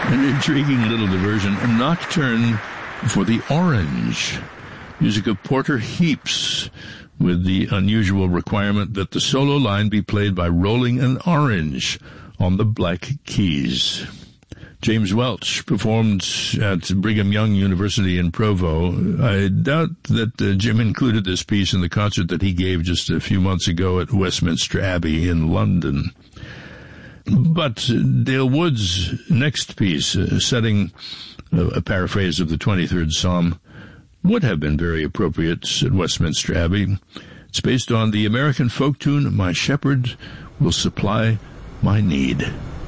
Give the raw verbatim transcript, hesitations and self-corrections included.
An intriguing little diversion, a nocturne for the orange. Music of Porter Heeps, with the unusual requirement that the solo line be played by rolling an orange on the black keys. James Welch performed at Brigham Young University in Provo. I doubt that uh, Jim included this piece in the concert that he gave just a few months ago at Westminster Abbey in London. But Dale Wood's next piece, uh, setting uh, a paraphrase of the twenty-third Psalm, would have been very appropriate at Westminster Abbey. It's based on the American folk tune, My Shepherd Will Supply My Need.